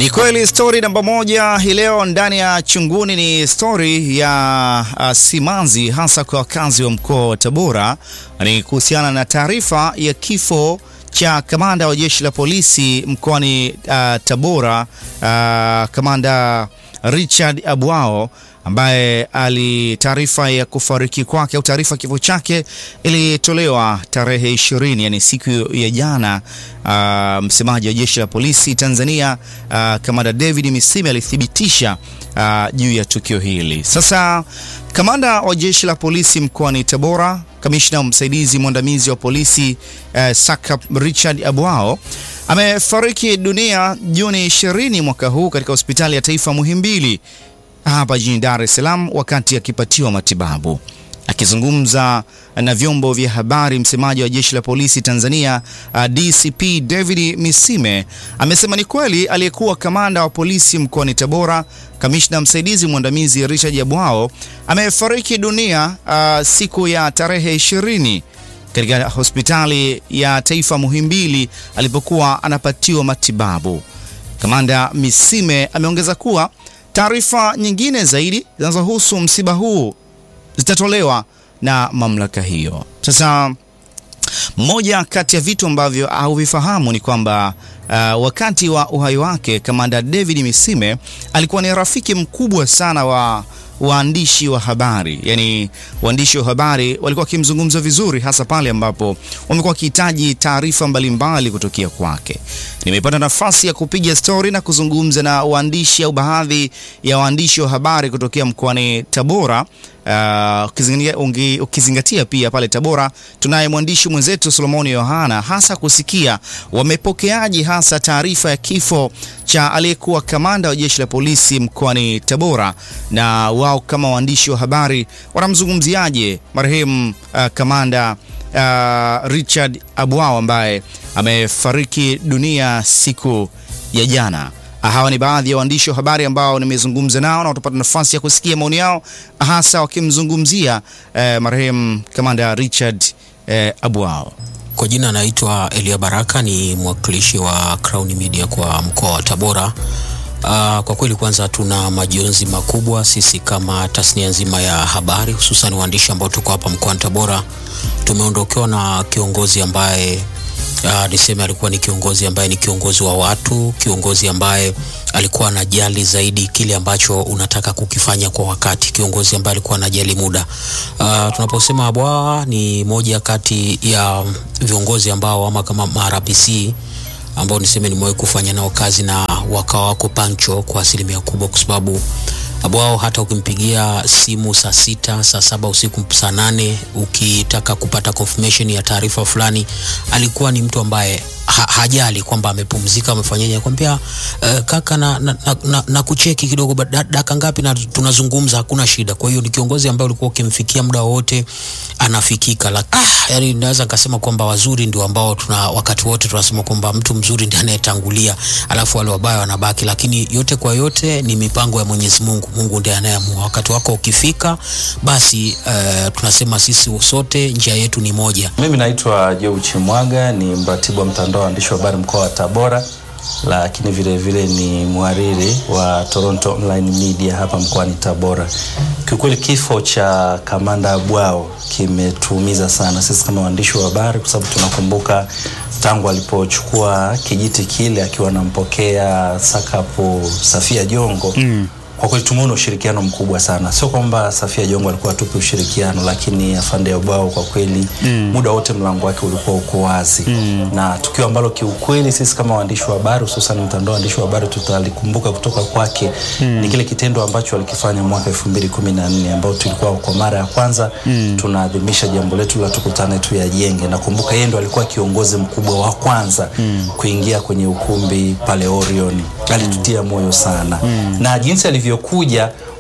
Ni kweli story namba moja hii leo ndani ya Chunguni ni story ya simanzi hasa kwa wakazi wa mkoa wa Tabora. Ni kuhusiana na taarifa ya kifo cha kamanda wa jeshi la polisi mkoani Tabora, kamanda Richard Abwao, ambaye taarifa ya kufariki kwake au taarifa kifo chake ilitolewa tarehe 20, yani siku ya jana. Msemaji wa jeshi la polisi Tanzania, kamanda David Misime, alithibitisha juu ya tukio hili. Sasa kamanda wa jeshi la polisi mkoani Tabora, kamishna msaidizi mwandamizi wa polisi SACP Richard Abwao amefariki dunia Juni 20 mwaka huu katika hospitali ya taifa Muhimbili hapa jijini Dar es Salaam wakati akipatiwa matibabu. Akizungumza na vyombo vya habari, msemaji wa jeshi la polisi Tanzania DCP David Misime amesema ni kweli aliyekuwa kamanda wa polisi mkoani Tabora, kamishna msaidizi mwandamizi Richard Abwao amefariki dunia siku ya tarehe 20 katika hospitali ya taifa Muhimbili alipokuwa anapatiwa matibabu. Kamanda Misime ameongeza kuwa taarifa nyingine zaidi zinazohusu msiba huu zitatolewa na mamlaka hiyo. Sasa moja kati ya vitu ambavyo hauvifahamu ni kwamba wakati wa uhai wake kamanda David Misime alikuwa ni rafiki mkubwa sana wa waandishi wa habari. Yani waandishi wa habari walikuwa wakimzungumza vizuri, hasa pale ambapo wamekuwa wakihitaji taarifa mbalimbali kutokea kwake. Nimepata nafasi ya kupiga story na kuzungumza na waandishi au baadhi ya waandishi wa habari kutokea mkoani Tabora. Ukizingatia pia pale Tabora tunaye mwandishi mwenzetu Solomoni Yohana, hasa kusikia wamepokeaji hasa taarifa ya kifo cha aliyekuwa kamanda wa jeshi la polisi mkoani Tabora, na wao kama waandishi wa habari wanamzungumziaje marehemu kamanda Richard Abwao ambaye amefariki dunia siku ya jana. Hawa ni baadhi ya waandishi wa habari ambao nimezungumza nao na utapata nafasi ya kusikia maoni yao, hasa wakimzungumzia marehemu kamanda Richard Abwao. Kwa jina anaitwa Elia Baraka, ni mwakilishi wa Crown Media kwa mkoa wa Tabora. Kwa kweli kwanza tuna majonzi makubwa sisi kama tasnia nzima ya habari, hususan waandishi ambao tuko hapa mkoa wa Tabora. Tumeondokewa na kiongozi ambaye niseme alikuwa ni kiongozi ambaye ni kiongozi wa watu, kiongozi ambaye alikuwa anajali zaidi kile ambacho unataka kukifanya kwa wakati, kiongozi ambaye alikuwa anajali muda. Tunaposema Abwao ni moja kati ya viongozi ambao ama kama RPC ambao niseme nimewahi kufanya nao kazi na wakawa wako pancho kwa asilimia kubwa, kwa sababu Abwao hata ukimpigia simu saa 6, saa 7 usiku, saa 8 ukitaka kupata confirmation ya taarifa fulani, alikuwa ni mtu ambaye hajali kwamba amepumzika amefanyaje, akwambia kaka na kucheki kidogo dakika ngapi na tunazungumza, hakuna shida. Kwa hiyo ni kiongozi ambaye ulikuwa ukimfikia muda wote anafikika. Yani naweza kusema kwamba wazuri ndio ambao wakati wote tunasema kwamba mtu mzuri ndiye anayetangulia, alafu wale wabaya wanabaki, lakini yote kwa yote ni mipango ya Mwenyezi Mungu. Mungu ndiye anayeamua. Wakati wako ukifika basi tunasema sisi sote njia yetu ni moja. Mimi naitwa Joe Chimwaga, ni mratibu wa mtandao wa waandishi wa habari mkoa wa Tabora, lakini vile vile ni mhariri wa Toronto Online Media hapa mkoani Tabora. Kiukweli kifo cha kamanda Abwao kimetuumiza sana sisi kama waandishi wa habari, kwa sababu tunakumbuka tangu alipochukua kijiti kile akiwa anampokea Sakapo Safia Jongo. Kwa kweli tumeona ushirikiano mkubwa sana. Sio kwamba Safia Jongo alikuwa tupi ushirikiano, lakini afande Abwao kwa kweli muda wote mlango wake ulikuwa uko wazi. Na tukio ambalo kiukweli sisi kama waandishi wa habari, hususan mtandao wa waandishi wa habari, tutalikumbuka kutoka kwake ni kile kitendo ambacho alikifanya mwaka 2014 ambao tulikuwa kwa mara ya kwanza tunaadhimisha jambo letu la tukutane tu ya jenge. Nakumbuka yeye ndo alikuwa kiongozi mkubwa wa kwanza kuingia kwenye ukumbi pale Orion. Alitutia moyo sana. Na jinsi alivyokuja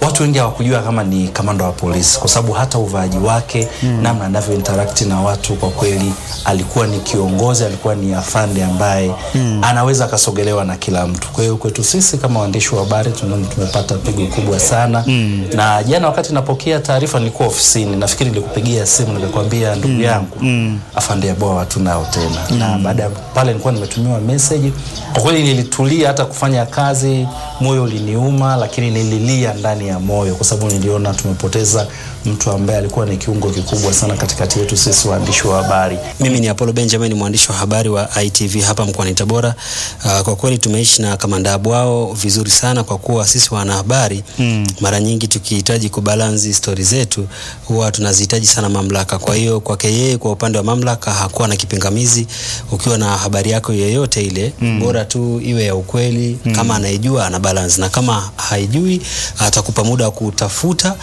watu wengi hawakujua kama ni kamanda wa polisi, kwa sababu hata uvaaji wake, namna anavyo interact na watu, kwa kweli alikuwa ni kiongozi, alikuwa ni afande ambaye anaweza akasogelewa na kila mtu. Kwa hiyo kwetu sisi kama waandishi wa habari tumepata pigo kubwa sana. Na jana wakati napokea taarifa nilikuwa ofisini, nafikiri nilikupigia simu nikakwambia ndugu yangu, afande Yeboah tunao tena. Na baada pale nilikuwa nimetumiwa message. Kwa kweli nilitulia hata kufanya kazi, moyo uliniuma, lakini nililia ndani ya moyo kwa sababu niliona tumepoteza mtu ambaye alikuwa ni kiungo kikubwa sana katikati yetu sisi waandishi wa habari. Mimi ni Apollo Benjamin, mwandishi wa habari wa ITV hapa mkoani Tabora. Kwa kweli tumeishi na kamanda Abwao vizuri sana, kwa kuwa sisi wanahabari mara nyingi tukihitaji kubalance stories zetu huwa tunazihitaji sana mamlaka. Kwa hiyo kwake yeye, kwa upande wa mamlaka hakuwa na kipingamizi. Ukiwa na habari yako yoyote ile, bora tu iwe ya ukweli, kama anaijua ana balance, na kama haijui atakupa muda wa kutafuta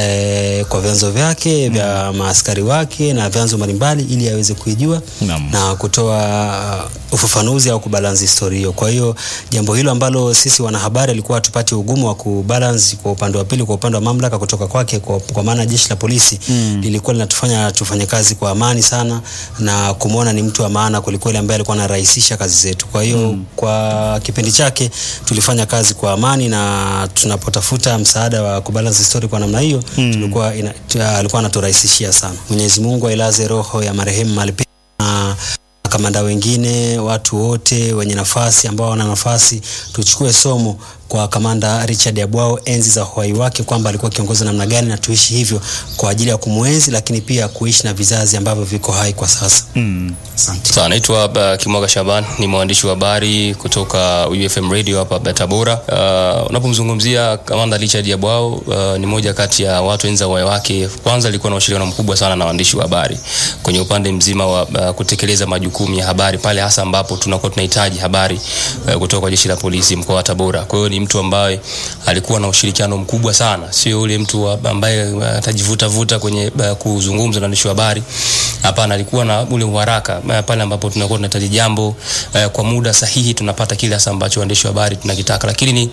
kwa vyanzo vyake vya maaskari wake na vyanzo mbalimbali ili aweze kuijua na kutoa ufafanuzi au kubalance story hiyo. Kwa hiyo jambo hilo ambalo sisi wanahabari alikuwa tupate ugumu wa kubalance kwa upande wa pili, kwa upande wa mamlaka kutoka kwake, kwa maana jeshi la polisi lilikuwa linatufanya tufanye kazi kwa amani sana na kumuona ni mtu wa maana kuliko ile ambaye alikuwa anarahisisha kazi zetu. Kwa hiyo kwa kipindi chake tulifanya kazi kwa amani, na tunapotafuta msaada wa kubalance story kwa namna hiyo alikuwa anaturahisishia sana. Mwenyezi Mungu ailaze roho ya marehemu mahali pema, na kamanda wengine, watu wote wenye nafasi ambao wana nafasi, tuchukue somo kwa kamanda Richard Yeboah enzi za uhai wake, kwamba alikuwa kiongozi namna gani, na tuishi hivyo kwa ajili ya kumuenzi, lakini pia kuishi na vizazi ambavyo viko hai kwa sasa. Asante. Sawa, naitwa Kimwaga Shaban, ni mwandishi wa habari kutoka UFM Radio hapa Tabora. Unapomzungumzia kamanda Richard Yeboah, ni moja kati ya watu enzi za uhai wake. Kwanza alikuwa na ushirikiano mkubwa sana na waandishi wa habari kwenye upande mzima wa kutekeleza majukumu ya habari pale hasa ambapo tunakuwa tunahitaji habari kutoka kwa jeshi la polisi mkoa wa Tabora. Kwa hiyo ni mtu ambaye alikuwa na ushirikiano mkubwa sana, sio yule mtu ambaye atajivuta kwenye kuzungumza na waandishi wa habari. Hapana, alikuwa na ule uharaka pale ambapo tunakuwa tunahitaji jambo kwa muda sahihi, tunapata kile hasa ambacho waandishi wa habari tunakitaka. Lakini ni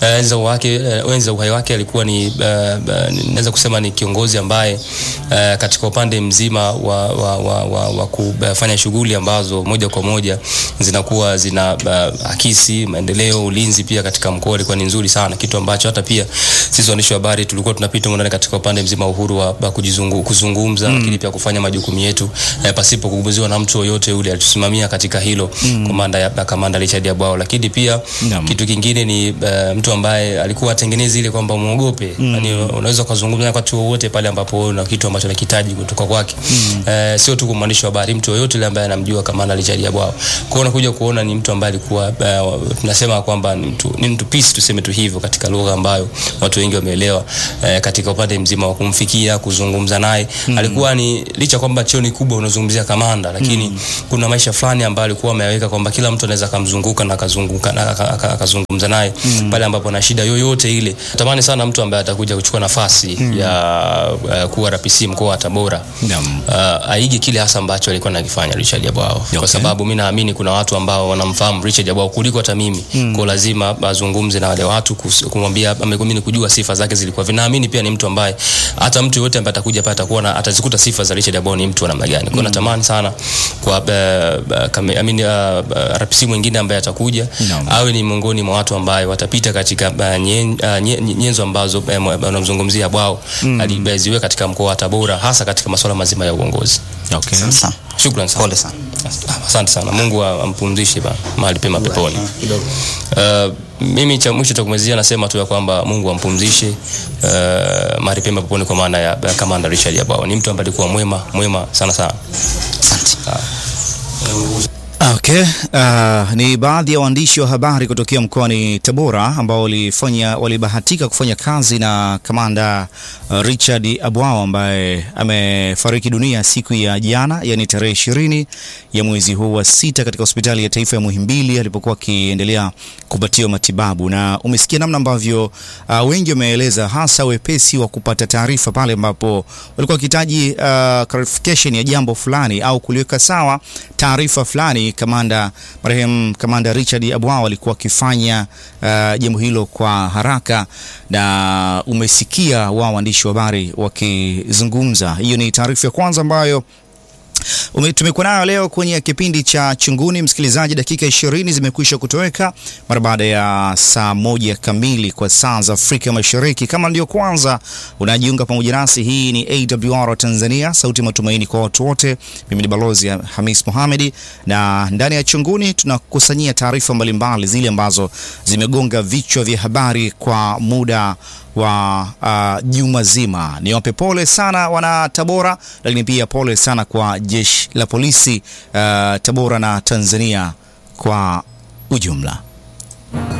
enzi za uhai wake alikuwa ni naweza kusema ni kiongozi ambaye katika upande mzima wa kufanya shughuli ambazo moja kwa moja zinakuwa zina akisi maendeleo, ulinzi pia katika mkoa ilikuwa ni nzuri sana, kitu ambacho hata pia sisi waandishi wa habari tulikuwa tunapita ndani katika upande mzima uhuru wa kuzungumza, lakini pia kufanya majukumu yetu pasipo kugubuziwa na mtu yoyote yule. Alitusimamia katika hilo kamanda Richard Yeboah. Lakini pia kitu kingine ni mtu ambaye alikuwa atengeneza ile kwamba muogope, yani unaweza kuzungumza na watu wote pale ambapo una kitu ambacho unahitaji kutoka kwake, sio tu mwandishi wa habari, mtu yoyote yule ambaye anamjua kamanda Richard Yeboah. Kwa hiyo unakuja kuona ni mtu ambaye alikuwa tunasema kwamba ni mtu peace, tuseme tu hivyo katika lugha ambayo watu wengi wameelewa, katika upande mzima wa kumfikia, kuzungumza naye. Alikuwa ni licha kwamba cheo ni kubwa unazungumzia kamanda, lakini kuna maisha fulani ambayo alikuwa ameweka kwamba kila mtu anaweza kumzunguka na akazungumza naye pale ambapo ana shida yoyote ile. Natamani sana mtu ambaye atakuja kuchukua nafasi ya kuwa RPC mkoa wa Tabora aige kile hasa ambacho alikuwa anakifanya Richard Yeboah. Kwa sababu mimi naamini kuna watu ambao wanamfahamu Richard Yeboah kuliko hata mimi. Kwa lazima azungumze na wale watu kumwambia amekuamini, kujua sifa zake zilikuwa. Naamini pia ni mtu ambaye hata mtu yote ambaye atakuja pale atakuwa atazikuta sifa za Richard Yeboah ni mtu wa namna gani. Kwa natamani sana kwa RPC mwingine ambaye atakuja awe ni miongoni mwa watu ambao watapita katika nyenzo ambazo wanamzungumzia Yeboah alibeziwe katika mkoa wa Tabora, hasa katika masuala mazima ya uongozi. Okay. Shukrani sana. Pole sana. Asante sana. Mungu ampumzishe mahali pema peponi. Mimi cha mwisho tukumalizia nasema tu ya kwamba Mungu ampumzishe mahali pema peponi, kwa maana ya kamanda Richard Yeboah. Ni mtu ambaye alikuwa mwema sana. Asante. Okay, ni baadhi ya waandishi wa habari kutokea mkoani Tabora ambao walibahatika kufanya kazi na kamanda Richard Yeboah ambaye amefariki dunia siku ya jana, yani tarehe 20 ya mwezi huu wa 6 katika hospitali ya taifa ya Muhimbili alipokuwa akiendelea kupatiwa matibabu. Na umesikia namna ambavyo wengi wameeleza hasa wepesi wa kupata taarifa pale ambapo walikuwa wakihitaji clarification ya jambo fulani au kuliweka sawa taarifa fulani lakini marehemu kamanda Richard Abwao alikuwa akifanya jambo hilo kwa haraka, na umesikia wao waandishi wa habari wakizungumza. Hiyo ni taarifa ya kwanza ambayo tumekuwa nayo leo kwenye kipindi cha Chunguni. Msikilizaji, dakika 20 zimekwisha kutoweka mara baada ya saa 1 kamili kwa saa za Afrika Mashariki. Kama ndio kwanza unajiunga pamoja nasi, hii ni AWR Tanzania, sauti ya matumaini kwa watu wote. Mimi ni Balozi Hamis Mohamed, na ndani ya Chunguni tunakusanyia taarifa mbalimbali zile ambazo zimegonga vichwa vya habari kwa muda wa juma zima. Niwape pole sana wana Tabora, lakini pia pole sana kwa jeshi la polisi Tabora na Tanzania kwa ujumla.